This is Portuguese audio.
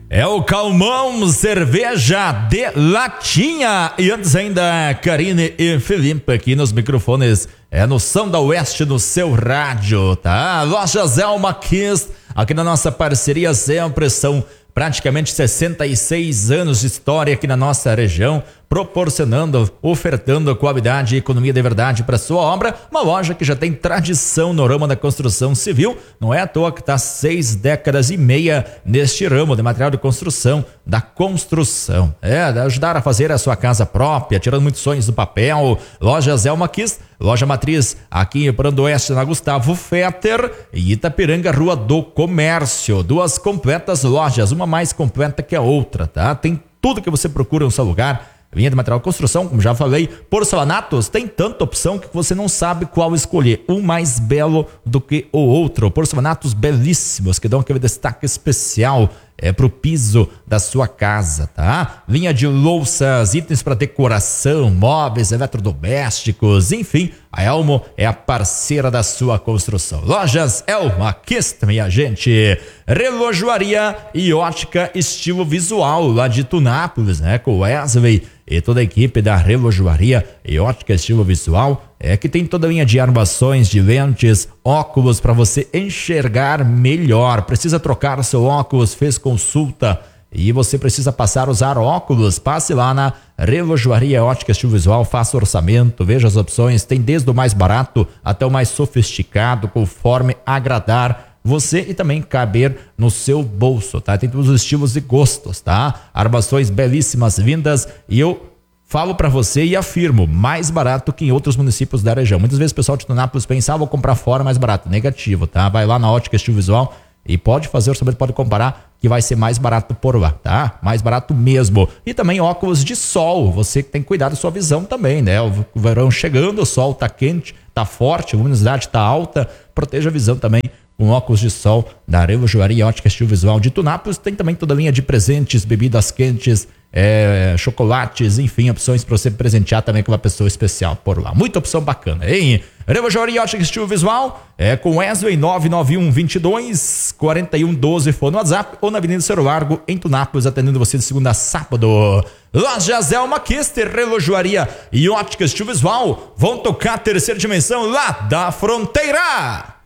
É o Calmon, cerveja de latinha. E antes ainda, Karine e Felipe aqui nos microfones. É no Som da Oeste, no seu rádio, tá? Loja Zelma Kiss, aqui na nossa parceria sempre são praticamente 66 anos de história aqui na nossa região, proporcionando, ofertando qualidade e economia de verdade para sua obra. Uma loja que já tem tradição no ramo da construção civil. Não é à toa que está 6 décadas e meia neste ramo de material de construção, da construção. De ajudar a fazer a sua casa própria, tirando muitos sonhos do papel. Loja Zelma Kiss, loja matriz aqui em Prando Oeste, na Gustavo Fetter e Itapiranga, Rua do Comércio. Duas completas lojas, uma mais completa que a outra, tá? Tem tudo que você procura no seu lugar. Linha de material de construção, como já falei, porcelanatos, tem tanta opção que você não sabe qual escolher. Um mais belo do que o outro. Porcelanatos belíssimos que dão aquele destaque especial pro piso da sua casa, tá? Linha de louças, itens para decoração, móveis, eletrodomésticos, enfim, a Elmo é a parceira da sua construção. Lojas Elma Kiss, minha gente. Relojoaria e ótica estilo visual lá de Tunápolis, né? Com Wesley e toda a equipe da Relojoaria e ótica estilo visual, que tem toda a linha de armações, de lentes, óculos para você enxergar melhor. Precisa trocar seu óculos, fez consulta e você precisa passar a usar óculos, passe lá na Relojoaria Ótica Estilo Visual, faça orçamento, veja as opções, tem desde o mais barato até o mais sofisticado, conforme agradar você e também caber no seu bolso, tá? Tem todos os estilos e gostos, tá? Armações belíssimas vindas e eu falo pra você e afirmo, mais barato que em outros municípios da região. Muitas vezes o pessoal de Tunápolis pensa, vou comprar fora mais barato. Negativo, tá? Vai lá na Ótica Estilo Visual e pode fazer orçamento, pode comparar que vai ser mais barato por lá, tá? Mais barato mesmo. E também óculos de sol, você que tem que cuidar da sua visão também, né? O verão chegando, o sol tá quente, tá forte, a luminosidade tá alta, proteja a visão também com óculos de sol da Relojoaria Ótica Estilo Visual de Tunápolis. Tem também toda a linha de presentes, bebidas quentes, chocolates, enfim, opções para você presentear também com uma pessoa especial por lá. Muita opção bacana, hein? Relojoaria Ótica Estilo Visual, com Wesley 991 22 41 12, for no WhatsApp ou na Avenida Cerro Largo, em Tunápolis, atendendo você de segunda a sábado. Loja Zelma Kiss, Relojoaria e Ótica Estilo Visual vão tocar a terceira dimensão lá da fronteira.